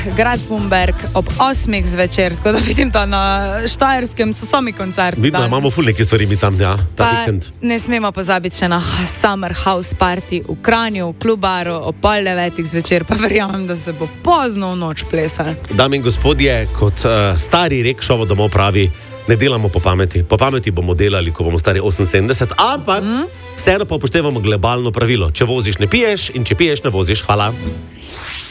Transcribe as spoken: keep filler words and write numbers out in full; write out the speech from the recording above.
Grad-Bumberg ob osmih zvečer, tako da vidim to na Štajerskem, so sami koncerti. Vidno, imamo ful neke stvari mi tam, ja, ta Pa vikend. ne smemo pozabiti še na Summer House Party v Kranju, v Klubaru ob pol devetih zvečer, pa verjamem, da se bo pozno v noč plesal. Dame in gospodje, kot uh, stari rek šovo domov pravi, ne delamo po pameti. Po pameti bomo delali, ko bomo stari oseminsedemdeset, ampak mm? vseeno pa upoštevamo globalno pravilo. Če voziš, ne piješ in če piješ, ne voziš. Hvala.